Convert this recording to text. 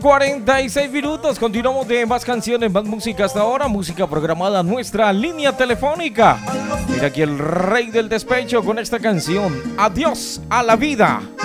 46 minutos, continuamos de más canciones, más música hasta ahora, música programada, nuestra línea telefónica. Mira aquí el rey del despecho con esta canción, Adiós a la vida.